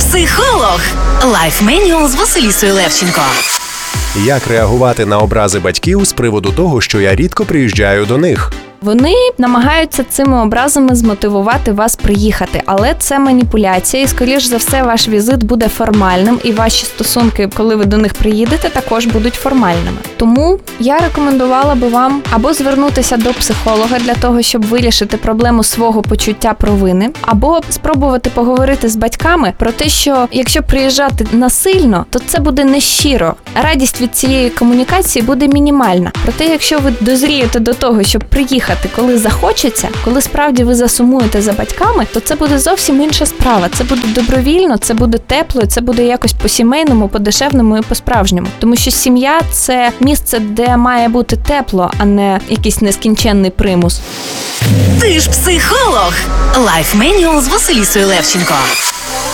Психолог. Лайф Менюал з Василісою Левченко. Як реагувати на образи батьків з приводу того, що я рідко приїжджаю до них? Вони намагаються цими образами змотивувати вас приїхати, але це маніпуляція, і, скоріш за все, ваш візит буде формальним, і ваші стосунки, коли ви до них приїдете, також будуть формальними. Тому я рекомендувала би вам або звернутися до психолога для того, щоб вирішити проблему свого почуття провини, або спробувати поговорити з батьками про те, що якщо приїжджати насильно, то це буде нещиро. Радість від цієї комунікації буде мінімальна. Проте, якщо ви дозрієте до того, щоб приїхати, коли захочеться, коли справді ви засумуєте за батьками, то це буде зовсім інша справа. Це буде добровільно, це буде тепло, це буде якось по-сімейному, по-душевному і по-справжньому. Тому що сім'я – це місце, де має бути тепло, а не якийсь нескінченний примус. Ти ж психолог. Лайф Менюал з Василісою Левченко.